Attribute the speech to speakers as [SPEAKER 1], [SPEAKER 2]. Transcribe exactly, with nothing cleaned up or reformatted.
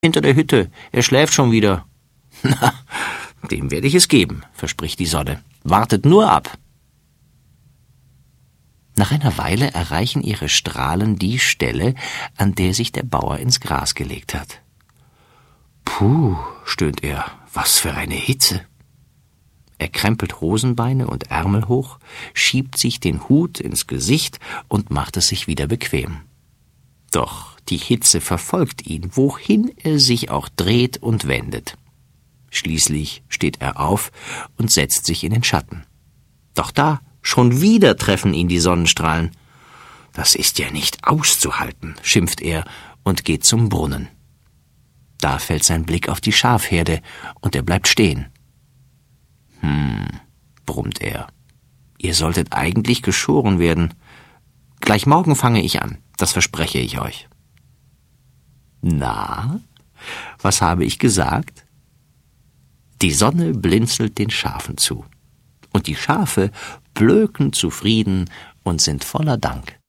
[SPEAKER 1] hinter der Hütte, er schläft schon wieder.« »Na, dem werde ich es geben«, verspricht die Sonne. »Wartet nur ab.« Nach einer Weile erreichen ihre Strahlen die Stelle, an der sich der Bauer ins Gras gelegt hat. »Puh«, stöhnt er, »was für eine Hitze!« Er krempelt Hosenbeine und Ärmel hoch, schiebt sich den Hut ins Gesicht und macht es sich wieder bequem. Doch die Hitze verfolgt ihn, wohin er sich auch dreht und wendet. Schließlich steht er auf und setzt sich in den Schatten. Doch da, schon wieder treffen ihn die Sonnenstrahlen. »Das ist ja nicht auszuhalten«, schimpft er und geht zum Brunnen. Da fällt sein Blick auf die Schafherde und er bleibt stehen. »Hm«, brummt er, »ihr solltet eigentlich geschoren werden. Gleich morgen fange ich an, das verspreche ich euch.« »Na, was habe ich gesagt?« Die Sonne blinzelt den Schafen zu. Und die Schafe blöken zufrieden und sind voller Dank.